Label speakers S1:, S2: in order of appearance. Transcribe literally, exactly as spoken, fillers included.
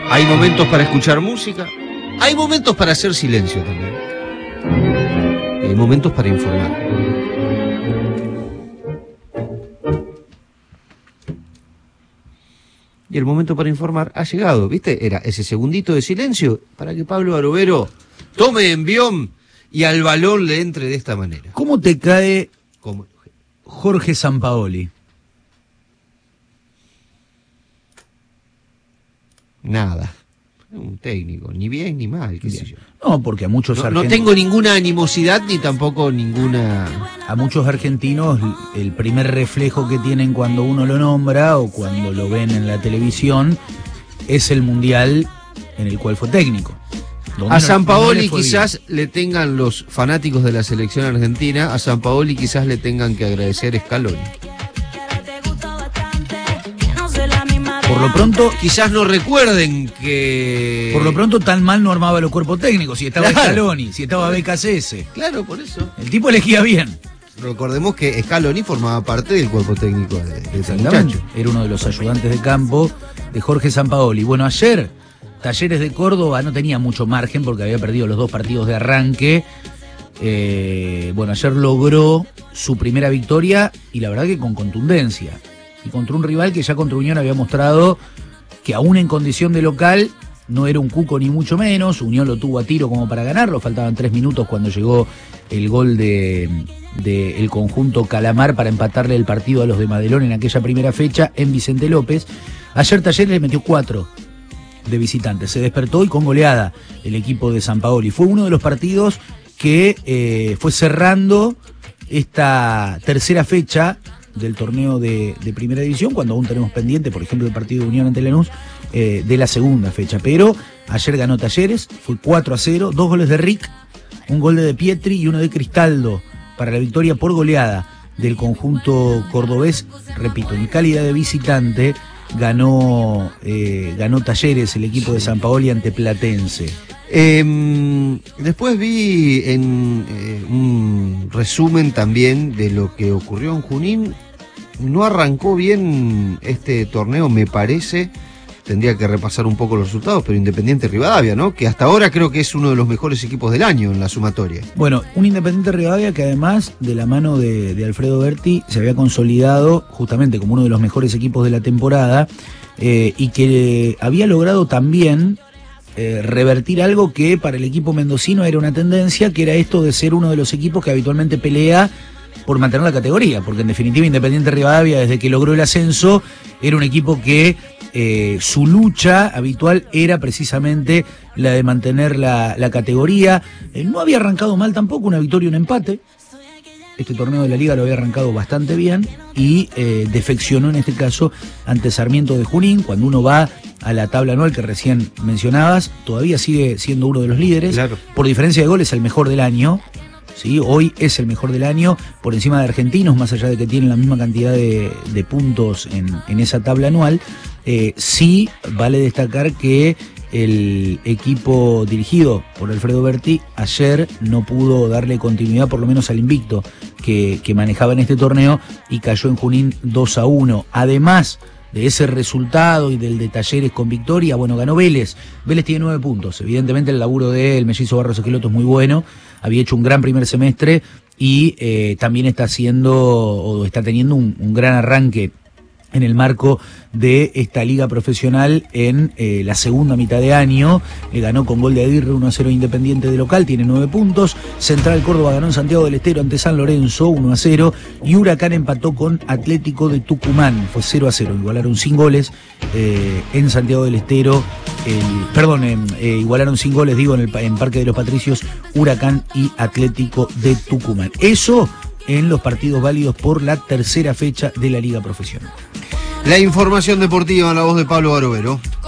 S1: Hay momentos para escuchar música, hay momentos para hacer silencio también. Y hay momentos para informar. Y el momento para informar ha llegado, ¿viste? Era ese segundito de silencio para que Pablo Barovero tome envión y al balón le entre de esta manera.
S2: ¿Cómo te cae
S1: ¿Cómo?
S2: Jorge Sampaoli?
S1: Nada. Un técnico, ni bien ni mal, qué sé yo.
S2: No, porque a muchos
S1: No,
S2: argentinos...
S1: no tengo ninguna animosidad ni tampoco ninguna...
S2: A muchos argentinos el primer reflejo que tienen cuando uno lo nombra o cuando lo ven en la televisión es el mundial en el cual fue técnico.
S1: A Sampaoli no quizás bien. le tengan los fanáticos de la selección argentina, a Sampaoli quizás le tengan que agradecer Scaloni.
S2: Por lo pronto,
S1: quizás no recuerden que...
S2: Por lo pronto tan mal no armaba los cuerpos técnicos, si estaba claro. Scaloni, si estaba B K C S.
S1: Claro, por eso.
S2: El tipo elegía bien.
S1: Recordemos que Scaloni formaba parte del cuerpo técnico de, de ese muchacho.
S2: Era uno de los ayudantes de campo de Jorge Sampaoli. Bueno, ayer Talleres de Córdoba no tenía mucho margen porque había perdido los dos partidos de arranque. Eh, bueno, ayer logró su primera victoria y la verdad que con contundencia. Y contra un rival que ya contra Unión había mostrado que aún en condición de local no era un cuco ni mucho menos. Unión lo tuvo a tiro como para ganarlo, faltaban tres minutos cuando llegó el gol de, de el conjunto Calamar para empatarle el partido a los de Madelón en aquella primera fecha en Vicente López. Ayer Talleres le metió cuatro de visitantes, se despertó y con goleada el equipo de Sampaoli. Fue uno de los partidos que eh, fue cerrando esta tercera fecha del torneo de, de primera división, cuando aún tenemos pendiente, por ejemplo, el partido de Unión ante Lanús, eh, de la segunda fecha. Pero ayer ganó Talleres, fue cuatro a cero, dos goles de Rick, un gol de De Pietri y uno de Cristaldo para la victoria por goleada del conjunto cordobés. Repito, en calidad de visitante ganó, eh, ganó Talleres, el equipo de Sampaoli ante Platense.
S1: Eh, después vi en eh, un resumen también de lo que ocurrió en Junín. No arrancó bien este torneo, me parece. Tendría que repasar un poco los resultados, pero Independiente Rivadavia, ¿no? Que hasta ahora creo que es uno de los mejores equipos del año en la sumatoria.
S2: Bueno, un Independiente Rivadavia que además, de la mano de, de Alfredo Berti, se había consolidado justamente como uno de los mejores equipos de la temporada eh, y que había logrado también eh, revertir algo que para el equipo mendocino era una tendencia, que era esto de ser uno de los equipos que habitualmente pelea por mantener la categoría, porque en definitiva Independiente Rivadavia, desde que logró el ascenso, era un equipo que eh, su lucha habitual era precisamente la de mantener la, la categoría. Eh, no había arrancado mal tampoco, una victoria y un empate. Este torneo de la Liga lo había arrancado bastante bien y eh, defeccionó en este caso ante Sarmiento de Junín. Cuando uno va a la tabla anual que recién mencionabas, todavía sigue siendo uno de los líderes.
S1: Claro. Por
S2: diferencia de goles, el mejor del año. ¿Sí? Hoy es el mejor del año, por encima de Argentinos, más allá de que tienen la misma cantidad de, de puntos en, en esa tabla anual. Eh, sí vale destacar que el equipo dirigido por Alfredo Berti ayer no pudo darle continuidad por lo menos al invicto que, que manejaba en este torneo y cayó en Junín dos a uno. Además de ese resultado y del de Talleres con victoria, bueno, ganó Vélez. Vélez tiene nueve puntos. Evidentemente el laburo de el mellizo Barros Esqueloto es muy bueno. Había hecho un gran primer semestre y eh, también está haciendo o está teniendo un, un gran arranque en el marco de esta liga profesional en eh, la segunda mitad de año. Le ganó con gol de Aguirre uno a cero Independiente de local, tiene nueve puntos. Central Córdoba ganó en Santiago del Estero ante San Lorenzo uno a cero y Huracán empató con Atlético de Tucumán, fue cero a cero, igualaron sin goles eh, en Santiago del Estero. El, perdón, eh, eh, igualaron sin goles, digo, en el en Parque de los Patricios, Huracán y Atlético de Tucumán. Eso en los partidos válidos por la tercera fecha de la Liga Profesional.
S1: La información deportiva en la voz de Pablo Barovero.